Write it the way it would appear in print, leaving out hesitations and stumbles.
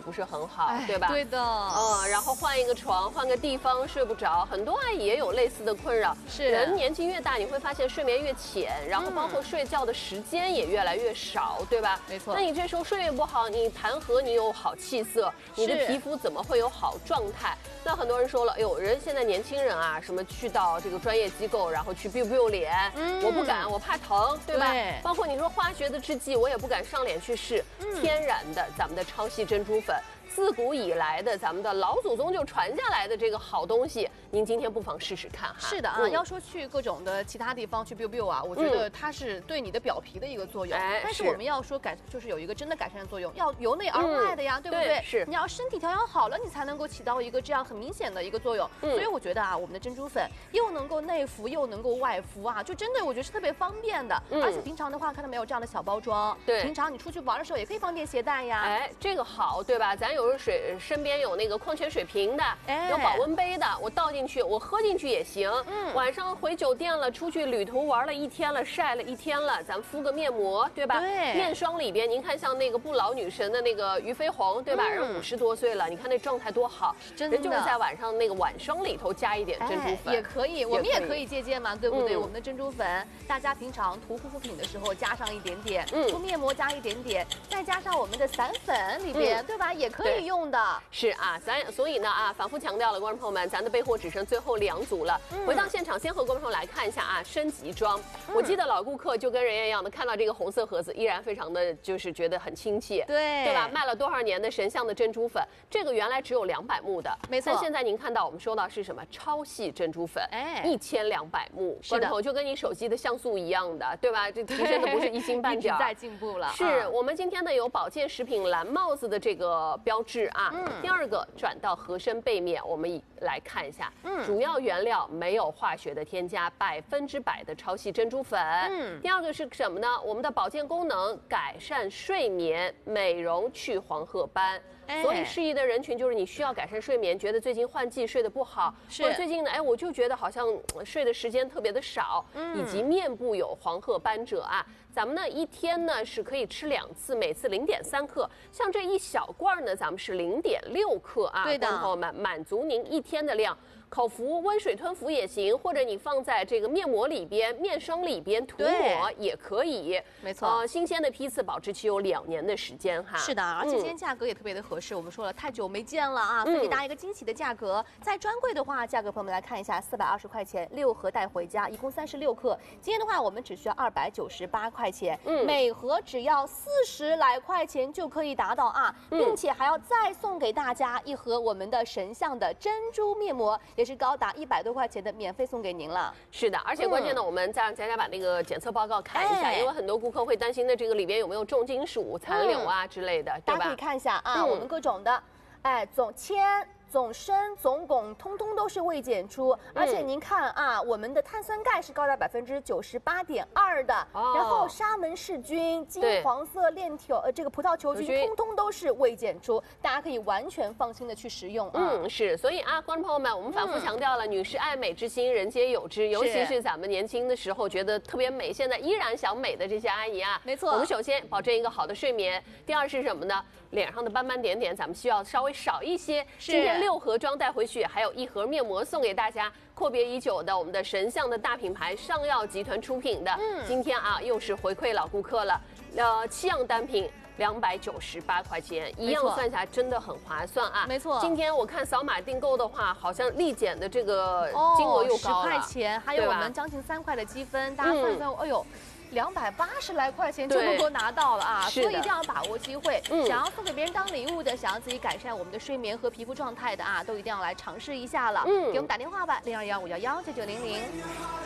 不是很好，对吧？ 对的。 然后换一个床，换个地方睡不着，很多阿姨也有类似的困扰。 是， 人年纪越大，你会发现睡眠越浅，然后包括睡觉的时间也越来越少，对吧？ 没错。 那你这时候睡眠不好，你谈何你有好气色？你的皮肤怎么会有好状态？那很多人说了，哎呦，人现在年轻人啊，什么去到这个专业机构，然后去 biu 脸，我不敢，我怕疼，对吧？ 对。 包括你说化学的制剂，我也不敢上脸去试。天然的，咱们的超细珍珠粉。自古以来的咱们的老祖宗就传下来的这个好东西，您今天不妨试试看哈。 是的啊，要说去各种的其他地方去 biu 啊，我觉得它是对你的表皮的一个作用。但是我们要说就是有一个真的改善的作用，要由内而外的呀，对不对？ 是。 你要身体调养好了，你才能够起到一个这样很明显的一个作用。所以我觉得啊，我们的珍珠粉又能够内服又能够外服啊，就真的我觉得是特别方便的。而且平常的话，看到没有这样的小包装， 对， 平常你出去玩的时候也可以方便携带呀。 这个好，对吧？咱有时候身边有那个矿泉水瓶的，有保温杯的，我倒进去，我喝进去也行。晚上回酒店了，出去旅途玩了一天了，晒了一天了，咱敷个面膜，对吧？ 对。 面霜里边，您看像那个不老女神的那个俞飞鸿，对吧？人50多岁了，你看那状态多好， 真的。 人就是在晚上那个晚霜里头加一点珍珠粉， 也可以，我们也可以借鉴嘛，对不对？我们的珍珠粉，大家平常涂护肤品的时候加上一点点，涂面膜加一点点，再加上我们的散粉里边，对吧？也可以用的。 是啊，所以呢啊，反复强调了，观众朋友们，咱的备货只剩最后2组了。回到现场，先和观众朋友来看一下啊，升级装。我记得老顾客就跟人家一样的，看到这个红色盒子，依然非常的就是觉得很亲切，对吧？卖了多少年的神象的珍珠粉，这个原来只有200目的， 没错。 但现在您看到我们说到是什么超细珍珠粉，1200目，观众朋友就跟你手机的像素一样的，对吧？这提升的不是一星半点， 一直在进步了。 是我们今天呢有保健食品蓝帽子的这个标志啊。第二个转到盒身背面，我们来看一下，主要原料没有化学的添加，100%的超细珍珠粉。第二个是什么呢？我们的保健功能改善睡眠、美容、去黄褐斑。所以适宜的人群就是你需要改善睡眠，觉得最近换季睡得不好，或者最近呢，我就觉得好像睡的时间特别的少，以及面部有黄褐斑者啊。咱们呢一天呢是可以吃2次，每次0.3克。像这一小罐呢，咱们是0.6克啊。 对的， 朋友们，满足您一天的量。口服、温水吞服也行，或者你放在这个面膜里边、面霜里边涂抹也可以。 没错， 新鲜的批次保质期有2年的时间哈。 是的，而且今天价格也特别的合适。我们说了，太久没见了啊，所以给大家一个惊喜的价格。在专柜的话，价格朋友们来看一下，420块钱，6盒带回家，一共36克。今天的话，我们只需要298块钱，每盒只要40来块钱就可以达到啊，并且还要再送给大家一盒我们的神象的珍珠面膜。也是高达100多块钱的，免费送给您了。 是的，而且关键呢，我们再让佳佳把那个检测报告看一下，因为很多顾客会担心的这个里边有没有重金属残留啊之类的，对吧？ 大家可以看一下啊，我们各种的，总铅。总砷、总汞通通都是未检出，而且您看啊，我们的碳酸钙是高达98.2%的，然后沙门氏菌、金黄色链球这个葡萄球菌通通都是未检出，大家可以完全放心的去食用啊。 是，所以啊，观众朋友们，我们反复强调了，女士爱美之心，人皆有之，尤其是咱们年轻的时候觉得特别美，现在依然想美的这些阿姨啊， 没错， 我们首先保证一个好的睡眠，第二是什么呢？脸上的斑斑点点，咱们需要稍微少一些。今天6盒装带回去，还有1盒面膜送给大家。阔别已久的我们的神象的大品牌上药集团出品的，今天啊又是回馈老顾客了。7样单品298块钱，一样算下来真的很划算啊。 没错， 今天我看扫码订购的话，好像立减的这个金额又高了 10块钱，还有我们将近3块的积分，大家算算，哎呦。280来块钱就能够拿到了啊，所以一定要把握机会。想要送给别人当礼物的，想要自己改善我们的睡眠和皮肤状态的啊，都一定要来尝试一下了。给我们打电话吧，0215119900。